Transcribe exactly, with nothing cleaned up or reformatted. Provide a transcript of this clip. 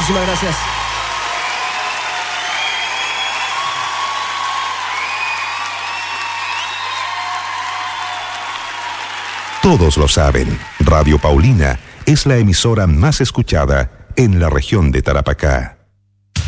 Muchísimas gracias. Todos lo saben, Radio Paulina es la emisora más escuchada en la región de Tarapacá.